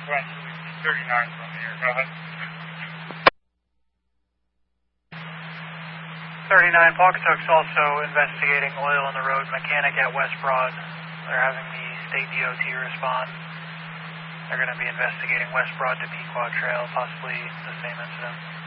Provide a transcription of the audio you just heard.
Northwest 39 from here. Go ahead. 39, Pawcatuck's also investigating oil on the road mechanic at West Broad. They're having the state DOT respond. They're going to be investigating West Broad to Pequot Trail, possibly the same incident.